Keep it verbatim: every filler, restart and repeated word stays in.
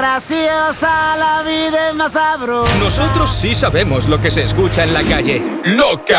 graciosa, la vida es más sabrosa. Nosotros sí sabemos lo que se escucha en la calle. ¡Loca!